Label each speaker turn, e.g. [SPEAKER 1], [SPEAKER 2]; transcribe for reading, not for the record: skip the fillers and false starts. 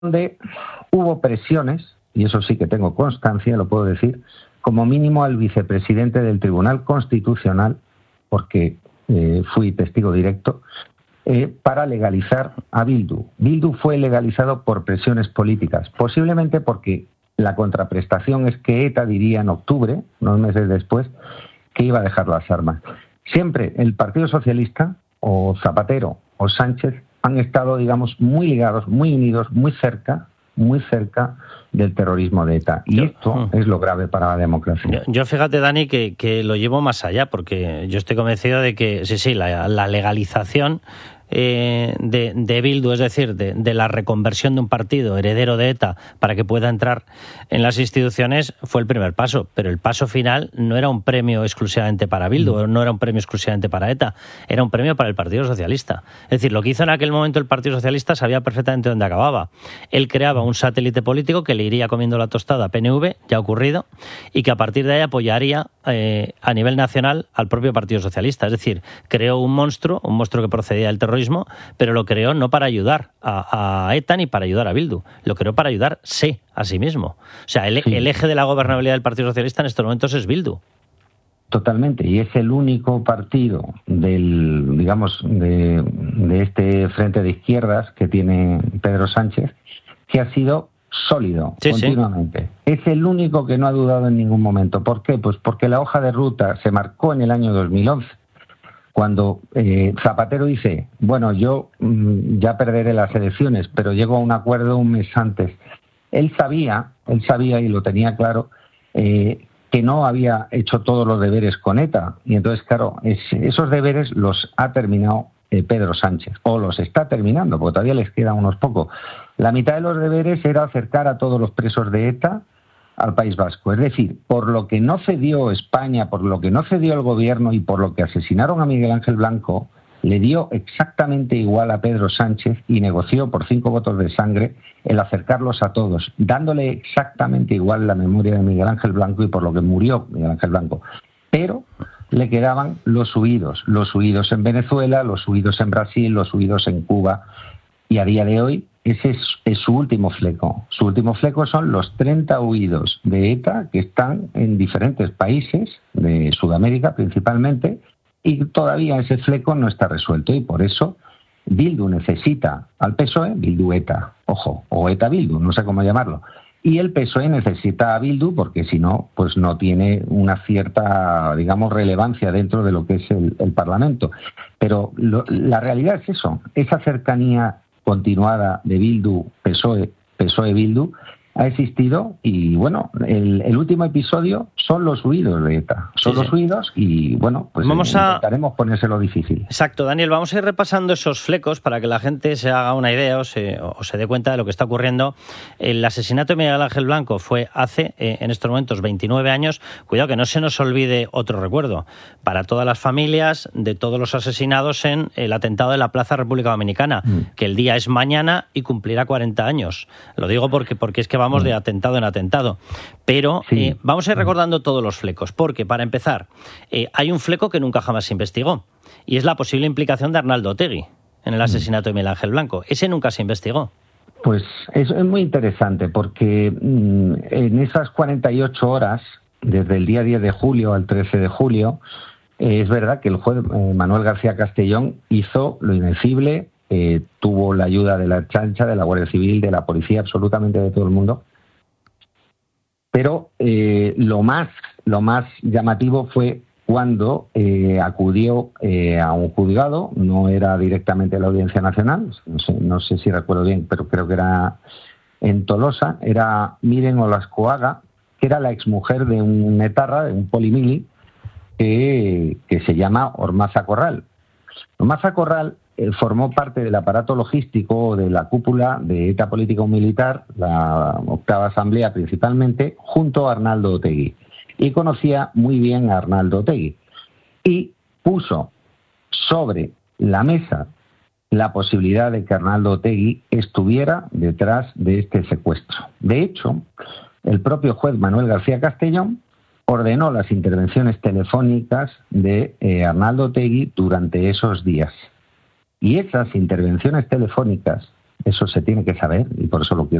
[SPEAKER 1] donde hubo presiones, y eso sí que tengo constancia, lo puedo decir, como mínimo al vicepresidente del Tribunal Constitucional, porque fui testigo directo, para legalizar a Bildu. Bildu fue legalizado por presiones políticas, posiblemente porque la contraprestación es que ETA diría en octubre, unos meses después, que iba a dejar las armas. Siempre el Partido Socialista, o Zapatero, o Sánchez, han estado, digamos, muy ligados, muy unidos, muy cerca del terrorismo de ETA. Y esto es lo grave para la democracia.
[SPEAKER 2] Yo fíjate, Dani, que lo llevo más allá, porque yo estoy convencido de que, sí, la legalización de Bildu, es decir, de la reconversión de un partido heredero de ETA para que pueda entrar en las instituciones, fue el primer paso, pero el paso final no era un premio exclusivamente para Bildu, no era un premio exclusivamente para ETA, era un premio para el Partido Socialista. Es decir, lo que hizo en aquel momento el Partido Socialista sabía perfectamente dónde acababa. Él creaba un satélite político que le iría comiendo la tostada a PNV, ya ha ocurrido, y que a partir de ahí apoyaría a nivel nacional al propio Partido Socialista. Es decir, creó un monstruo que procedía del terrorismo, pero lo creó no para ayudar a ETA ni para ayudar a Bildu, lo creó para ayudarse a sí mismo. O sea, el eje de la gobernabilidad del Partido Socialista en estos momentos es Bildu.
[SPEAKER 1] Totalmente, y es el único partido de este frente de izquierdas que tiene Pedro Sánchez que ha sido sólido continuamente. Sí. Es el único que no ha dudado en ningún momento. ¿Por qué? Pues porque la hoja de ruta se marcó en el año 2011. Cuando Zapatero dice, bueno, yo ya perderé las elecciones, pero llego a un acuerdo un mes antes. Él sabía y lo tenía claro, que no había hecho todos los deberes con ETA. Y entonces, claro, esos deberes los ha terminado Pedro Sánchez, o los está terminando, porque todavía les quedan unos pocos. La mitad de los deberes era acercar a todos los presos de ETA al País Vasco. Es decir, por lo que no cedió España, por lo que no cedió el gobierno y por lo que asesinaron a Miguel Ángel Blanco, le dio exactamente igual a Pedro Sánchez y negoció por 5 votos de sangre el acercarlos a todos, dándole exactamente igual la memoria de Miguel Ángel Blanco y por lo que murió Miguel Ángel Blanco. Pero le quedaban los huidos en Venezuela, los huidos en Brasil, los huidos en Cuba, y a día de hoy ese es su último fleco. Su último fleco son los 30 huidos de ETA que están en diferentes países de Sudamérica principalmente, y todavía ese fleco no está resuelto, y por eso Bildu necesita al PSOE, Bildu ETA, ojo, o ETA Bildu, no sé cómo llamarlo, y el PSOE necesita a Bildu porque si no, pues no tiene una cierta, digamos, relevancia dentro de lo que es el Parlamento. Pero la realidad es eso, esa cercanía continuada de Bildu, PSOE Bildu, ha existido, y bueno, el último episodio son los huidos de ETA, los huidos, y bueno, pues intentaremos ponérselo difícil.
[SPEAKER 2] Exacto, Daniel, vamos a ir repasando esos flecos para que la gente se haga una idea o se dé cuenta de lo que está ocurriendo. El asesinato de Miguel Ángel Blanco fue hace, en estos momentos, 29 años. Cuidado que no se nos olvide otro recuerdo para todas las familias de todos los asesinados en el atentado de la Plaza República Dominicana, que el día es mañana y cumplirá 40 años. Lo digo porque es que vamos de atentado en atentado. Pero vamos a ir recordando todos los flecos, porque, para empezar, hay un fleco que nunca jamás se investigó, y es la posible implicación de Arnaldo Otegi en el asesinato de Miguel Ángel Blanco. Ese nunca se investigó.
[SPEAKER 1] Pues es muy interesante, porque en esas 48 horas, desde el día 10 de julio al 13 de julio, es verdad que el juez Manuel García Castellón hizo lo invencible, tuvo la ayuda de la Ertzaintza, de la Guardia Civil, de la policía, absolutamente de todo el mundo. Pero lo más llamativo fue cuando acudió a un juzgado, no era directamente la Audiencia Nacional, no sé si recuerdo bien, pero creo que era en Tolosa, era Miren Olascoaga, que era la exmujer de un etarra, de un polimili, que se llama Ormaza Corral. Ormaza Corral formó parte del aparato logístico de la cúpula de ETA político militar, la octava asamblea principalmente, junto a Arnaldo Otegi. Y conocía muy bien a Arnaldo Otegi. Y puso sobre la mesa la posibilidad de que Arnaldo Otegi estuviera detrás de este secuestro. De hecho, el propio juez Manuel García Castellón ordenó las intervenciones telefónicas de Arnaldo Otegi durante esos días. Y esas intervenciones telefónicas Eso se tiene que saber y por eso lo quiero